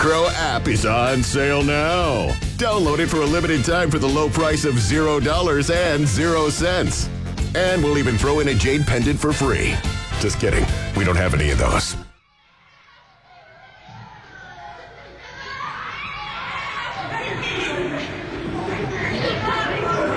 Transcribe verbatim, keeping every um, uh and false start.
Crow app is on sale now. Download it for a limited time for the low price of zero dollars and zero cents. And we'll even throw in a jade pendant for free. Just kidding. We don't have any of those.